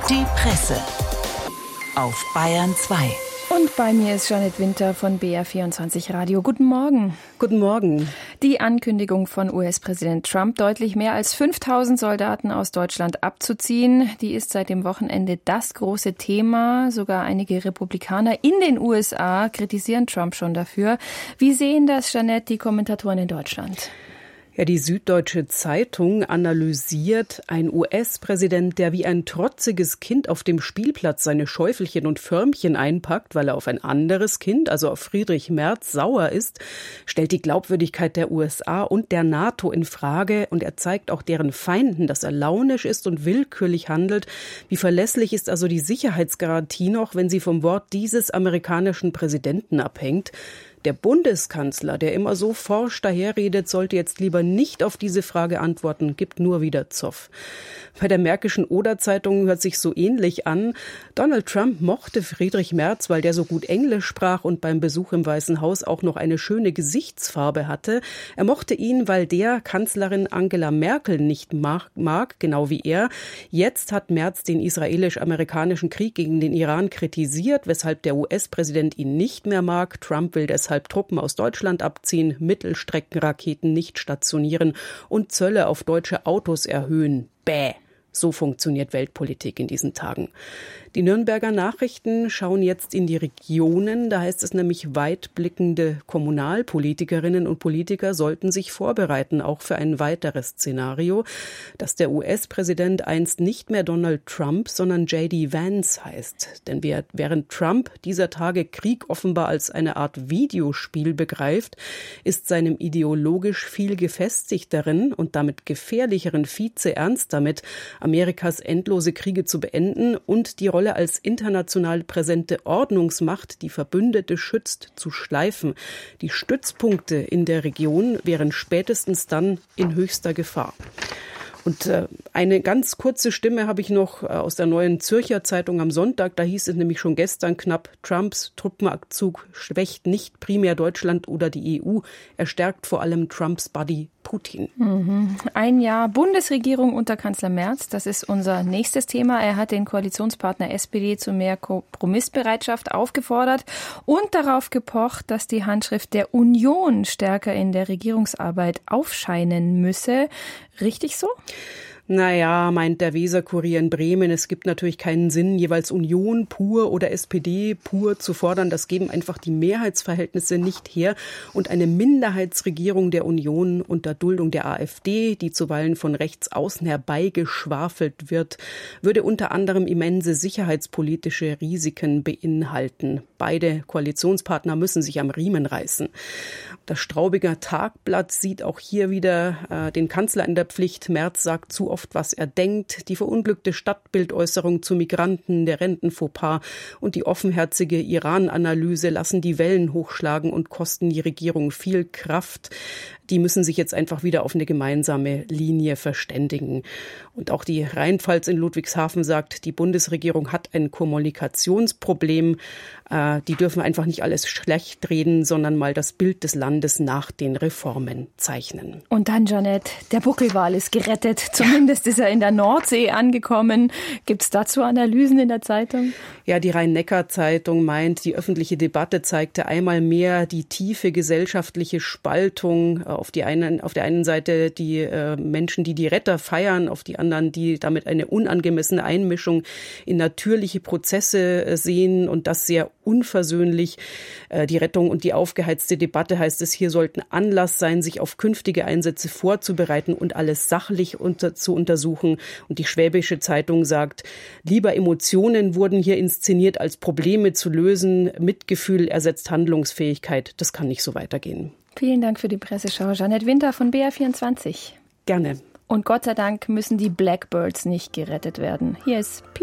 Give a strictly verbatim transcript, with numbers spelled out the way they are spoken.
Die Presse auf Bayern zwei. Und bei mir ist Janet Winter von B R vierundzwanzig Radio. Guten Morgen. Guten Morgen. Die Ankündigung von U S-Präsident Trump, deutlich mehr als fünftausend Soldaten aus Deutschland abzuziehen, die ist seit dem Wochenende das große Thema. Sogar einige Republikaner in den U S A kritisieren Trump schon dafür. Wie sehen das, Janet, die Kommentatoren in Deutschland? Ja, die Süddeutsche Zeitung analysiert: Ein U S-Präsident, der wie ein trotziges Kind auf dem Spielplatz seine Schäufelchen und Förmchen einpackt, weil er auf ein anderes Kind, also auf Friedrich Merz, sauer ist, stellt die Glaubwürdigkeit der U S A und der NATO in Frage, und er zeigt auch deren Feinden, dass er launisch ist und willkürlich handelt. Wie verlässlich ist also die Sicherheitsgarantie noch, wenn sie vom Wort dieses amerikanischen Präsidenten abhängt? Der Bundeskanzler, der immer so forsch daherredet, sollte jetzt lieber nicht auf diese Frage antworten, gibt nur wieder Zoff. Bei der Märkischen Oder-Zeitung hört sich so ähnlich an. Donald Trump mochte Friedrich Merz, weil der so gut Englisch sprach und beim Besuch im Weißen Haus auch noch eine schöne Gesichtsfarbe hatte. Er mochte ihn, weil der Kanzlerin Angela Merkel nicht mag, mag, genau wie er. Jetzt hat Merz den israelisch-amerikanischen Krieg gegen den Iran kritisiert, weshalb der U S-Präsident ihn nicht mehr mag. Trump will deshalb Truppen aus Deutschland abziehen, Mittelstreckenraketen nicht stationieren und Zölle auf deutsche Autos erhöhen. Bäh! So funktioniert Weltpolitik in diesen Tagen. Die Nürnberger Nachrichten schauen jetzt in die Regionen. Da heißt es nämlich, weitblickende Kommunalpolitikerinnen und Politiker sollten sich vorbereiten, auch für ein weiteres Szenario, dass der U S-Präsident einst nicht mehr Donald Trump, sondern J D Vance heißt. Denn während Trump dieser Tage Krieg offenbar als eine Art Videospiel begreift, ist seinem ideologisch viel gefestigteren und damit gefährlicheren Vize ernst damit, Amerikas endlose Kriege zu beenden und die Rolle als international präsente Ordnungsmacht, die Verbündete schützt, zu schleifen. Die Stützpunkte in der Region wären spätestens dann in höchster Gefahr. Und äh, eine ganz kurze Stimme habe ich noch äh, aus der Neuen Zürcher Zeitung am Sonntag. Da hieß es nämlich schon gestern knapp: Trumps Truppenabzug schwächt nicht primär Deutschland oder die E U. Er stärkt vor allem Trumps Buddy Putin. Mhm. Ein Jahr Bundesregierung unter Kanzler Merz, das ist unser nächstes Thema. Er hat den Koalitionspartner S P D zu mehr Kompromissbereitschaft aufgefordert und darauf gepocht, dass die Handschrift der Union stärker in der Regierungsarbeit aufscheinen müsse. Richtig so? Naja, meint der Weser-Kurier in Bremen, es gibt natürlich keinen Sinn, jeweils Union pur oder S P D pur zu fordern. Das geben einfach die Mehrheitsverhältnisse nicht her. Und eine Minderheitsregierung der Union unter Duldung der AfD, die zuweilen von rechts außen herbeigeschwafelt wird, würde unter anderem immense sicherheitspolitische Risiken beinhalten. Beide Koalitionspartner müssen sich am Riemen reißen. Das Straubinger Tagblatt sieht auch hier wieder äh, den Kanzler in der Pflicht. Merz sagt zu oft, was er denkt. Die verunglückte Stadtbildäußerung zu Migranten, der Rentenfauxpas und die offenherzige Iran-Analyse lassen die Wellen hochschlagen und kosten die Regierung viel Kraft. Die müssen sich jetzt einfach wieder auf eine gemeinsame Linie verständigen. Und auch die Rheinpfalz in Ludwigshafen sagt, die Bundesregierung hat ein Kommunikationsproblem. Äh, die dürfen einfach nicht alles schlecht reden, sondern mal das Bild des Landes nach den Reformen zeichnen. Und dann, Janet, der Buckelwal ist gerettet. Zumindest ist er in der Nordsee angekommen. Gibt es dazu Analysen in der Zeitung? Ja, die Rhein-Neckar-Zeitung meint, die öffentliche Debatte zeigte einmal mehr die tiefe gesellschaftliche Spaltung. Auf, die einen, auf der einen Seite die äh, Menschen, die die Retter feiern, auf die anderen, die damit eine unangemessene Einmischung in natürliche Prozesse äh, sehen und das sehr unversöhnlich. Äh, die Rettung und die aufgeheizte Debatte, heißt es hier, sollten Anlass sein, sich auf künftige Einsätze vorzubereiten und alles sachlich unter, zu untersuchen. Und die Schwäbische Zeitung sagt, lieber Emotionen wurden hier inszeniert, als Probleme zu lösen. Mitgefühl ersetzt Handlungsfähigkeit. Das kann nicht so weitergehen. Vielen Dank für die Presseschau. Janet Winter von B R vierundzwanzig. Gerne. Und Gott sei Dank müssen die Blackbirds nicht gerettet werden. Hier ist